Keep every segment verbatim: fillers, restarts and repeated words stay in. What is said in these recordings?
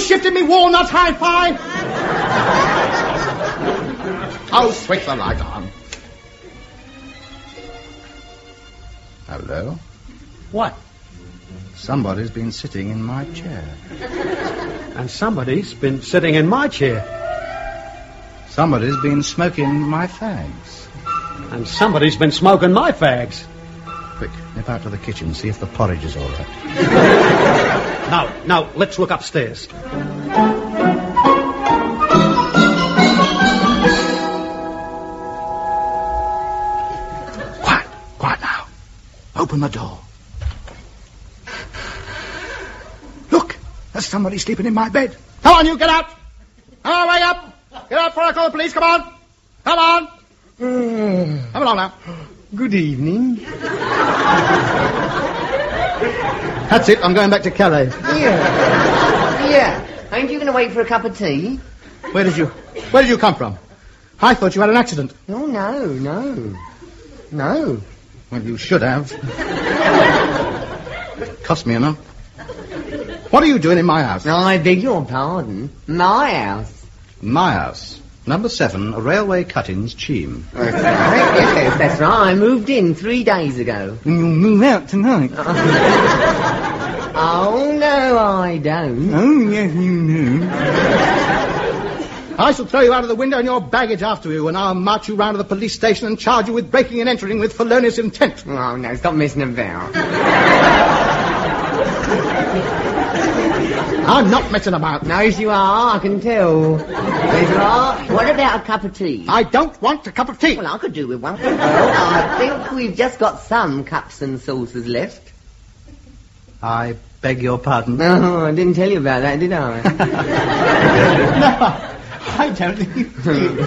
shifting me walnuts, hi-fi? Oh, switch the light on. Hello? What? Somebody's been sitting in my chair. And somebody's been sitting in my chair. Somebody's been smoking my fags. And somebody's been smoking my fags. Quick, nip out to the kitchen, see if the porridge is all right. Now, now, let's look upstairs. Quiet, quiet now. Open the door. Look, there's somebody sleeping in my bed. Come on, you, get out. Come on, wake up. Get out before I call the police, come on. Come on. Mm. Come along now. Good evening. That's it, I'm going back to Calais. Yeah. Yeah. Ain't you going to wait for a cup of tea? Where did you, where did you come from? I thought you had an accident. Oh, no, no. No. Well, you should have. Cost me enough. What are you doing in my house? I beg your pardon. My house. My house. Number seven, Railway Cuttings, Cheam. That's right, yes, that's right. I moved in three days ago. And you'll move out tonight. Oh, no, I don't. Oh, yes, you do. I shall throw you out of the window and your baggage after you, and I'll march you round to the police station and charge you with breaking and entering with felonious intent. Oh, no, stop messing about. I'm not messing about. No, yes, you are, I can tell. Yes, you are. What about a cup of tea? I don't want a cup of tea. Well, I could do with one. Well, I think we've just got some cups and saucers left. I beg your pardon. No, I didn't tell you about that, did I? No, I don't think you did.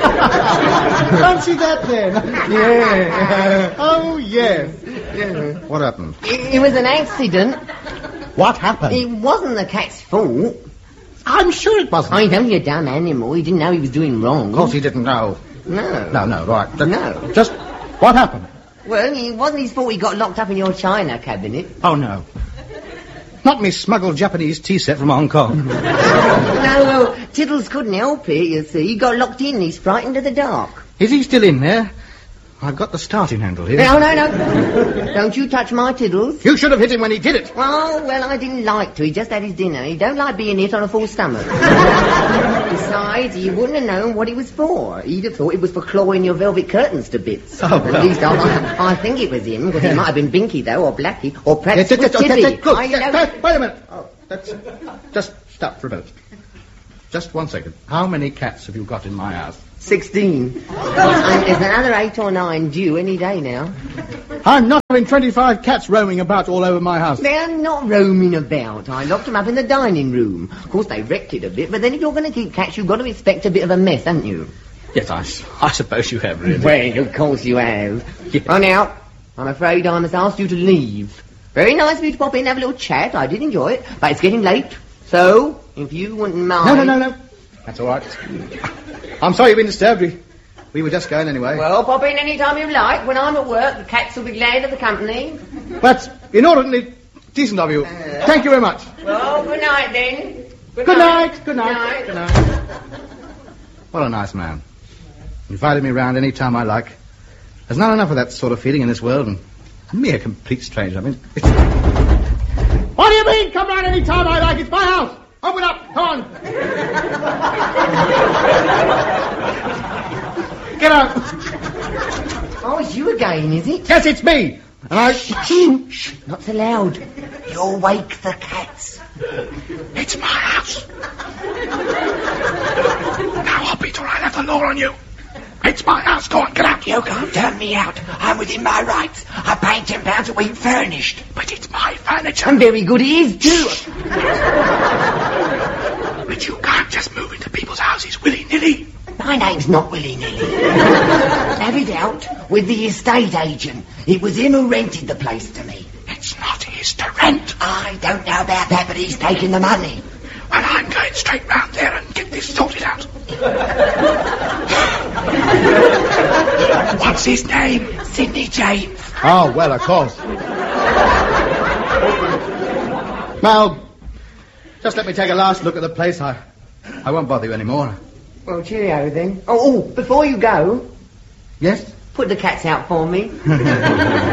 Fancy that then. Yeah. Oh, yes. Yeah. What happened? It, it was an accident. What happened? It wasn't the cat's fault. I'm sure it wasn't. I know, you dumb animal. He didn't know he was doing wrong. Of course he didn't know. No. No, no, right. Just, No. Just, what happened? Well, it wasn't his fault he got locked up in your china cabinet. Oh, no. Not me smuggled Japanese tea set from Hong Kong. No, well, Tiddles couldn't help it, you see. He got locked in. He's frightened of the dark. Is he still in there? I've got the starting handle here. No, no, no. Don't you touch my Tiddles. You should have hit him when he did it. Oh, well, I didn't like to. He just had his dinner. He don't like being hit on a full stomach. Besides, he wouldn't have known what it was for. He'd have thought it was for clawing your velvet curtains to bits. Oh, well. At least I, I think it was him, because he might have been Binky, though, or Blackie, or perhaps Yes, yes, it was yes, Tippy. yes, good. I Yes, know- yes, wait a minute. Oh, that's, just stop for a minute. Just one second. How many cats have you got in my house? Sixteen. And there's another eight or nine due any day now. I'm not having twenty-five cats roaming about all over my house. They're not roaming about. I locked them up in the dining room. Of course, they wrecked it a bit, but then if you're going to keep cats, you've got to expect a bit of a mess, haven't you? Yes, I, I suppose you have, really. Well, of course you have. Oh, now, I'm afraid I must ask you to leave. Very nice of you to pop in and have a little chat. I did enjoy it, but it's getting late. So, if you wouldn't mind... No, no, no, no. That's all right. I'm sorry you've been disturbed. We, we were just going anyway. Well, pop in any time you like. When I'm at work, the cats will be glad of the company. That's inordinately decent of you. Uh, Thank you very much. Well, good night, then. Good, Good night. night. Good night. Good night. What a nice man. Invited me round any time I like. There's not enough of that sort of feeling in this world, and me a complete stranger. I mean, it's... What do you mean, come round any time I like? It's my house. Open up. Come on. Get out. Oh, it's you again, is it? Yes, it's me. And I... Shh, shh, not so loud. You'll wake the cats. It's my house. Now, I'll be till I have the law on you. It's my house. Go on, get out. You can't turn me out. I'm within my rights. I pay ten pounds a week furnished. But it's my furniture. And very good it is, too. But you can't just move into people's houses willy-nilly. My name's not willy-nilly. Have it out with the estate agent. It was him who rented the place to me. It's not his to rent. I don't know about that, but he's taking the money. Well, I'm going straight round there and get this sorted out. What's his name? Sidney James. Oh, well, of course. Now, Just let me take a last look at the place. I, I won't bother you anymore. Well, cheerio then. Oh, oh, before you go, Yes? put the cats out for me.